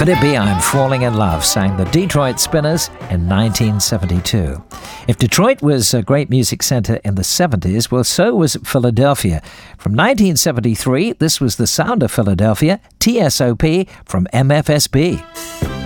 Could It Be I'm Falling in Love, sang the Detroit Spinners in 1972. If Detroit was a great music center in the 70s, well, so was Philadelphia. From 1973, this was the sound of Philadelphia, TSOP from MFSB.